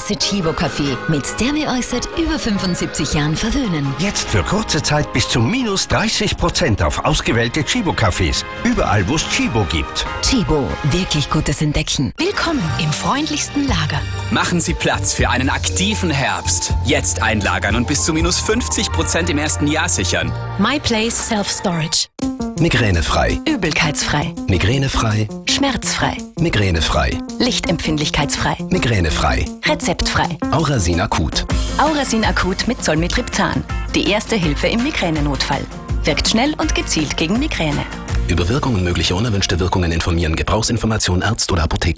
große Chibo-Café, mit der wir euch seit über 75 Jahren verwöhnen. Jetzt für kurze Zeit bis zu minus 30% auf ausgewählte Chibo-Cafés. Überall, wo es Chibo gibt. Chibo, wirklich gutes Entdecken. Willkommen im freundlichsten Lager. Machen Sie Platz für einen aktiven Herbst. Jetzt einlagern und bis zu minus 50% im ersten Jahr sichern. MyPlace Self-Storage. Migränefrei. Übelkeitsfrei. Migränefrei. Schmerzfrei. Migränefrei. Lichtempfindlichkeitsfrei. Migränefrei. Rezeptfrei. Aurasin Akut. Aurasin Akut mit Zolmitriptan. Die erste Hilfe im Migränenotfall. Wirkt schnell und gezielt gegen Migräne. Über Wirkungen möglicher unerwünschter Wirkungen informieren. Gebrauchsinformation Arzt oder Apotheker.